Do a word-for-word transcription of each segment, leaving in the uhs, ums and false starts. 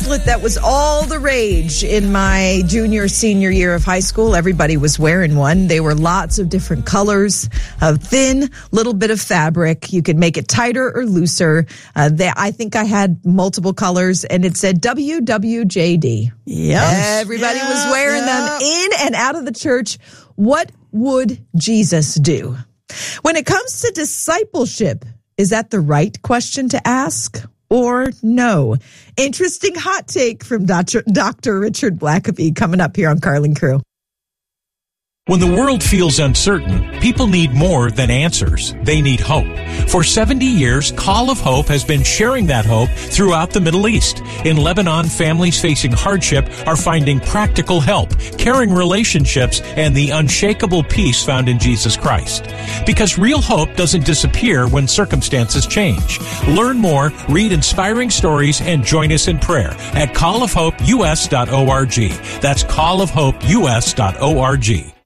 bracelet that was all the rage in my junior, senior year of high school. Everybody was wearing one. They were lots of different colors, a thin little bit of fabric. You could make it tighter or looser. Uh, they, I think I had multiple colors, and it said W W J D. Yes. Everybody yeah, was wearing yeah. them in and out of the church. What would Jesus do? When it comes to discipleship, is that the right question to ask? Or no? Interesting hot take from Doctor Doctor Richard Blackaby coming up here on Carlin Crew. When the world feels uncertain, people need more than answers. They need hope. For seventy years, Call of Hope has been sharing that hope throughout the Middle East. In Lebanon, families facing hardship are finding practical help, caring relationships, and the unshakable peace found in Jesus Christ. Because real hope doesn't disappear when circumstances change. Learn more, read inspiring stories, and join us in prayer at call of hope u s dot org. That's call of hope u s dot org.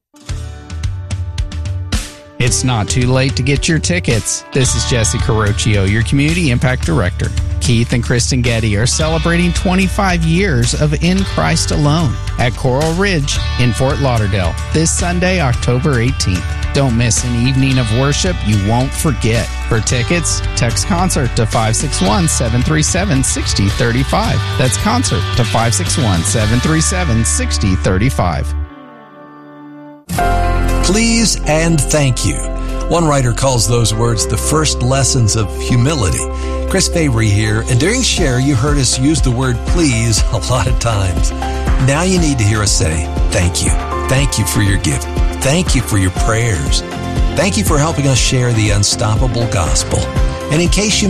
It's not too late to get your tickets. This is Jesse Carocchio, your Community Impact Director. Keith and Kristen Getty are celebrating twenty-five years of In Christ Alone at Coral Ridge in Fort Lauderdale this Sunday, October eighteenth. Don't miss an evening of worship you won't forget. For tickets, text CONCERT to five six one, seven three seven, six zero three five. That's CONCERT to five six one, seven three seven, six zero three five. Please and thank you. One writer calls those words the first lessons of humility. Chris Fabry here, and during Share, you heard us use the word please a lot of times. Now you need to hear us say thank you. Thank you for your gift. Thank you for your prayers. Thank you for helping us share the unstoppable gospel. And in case you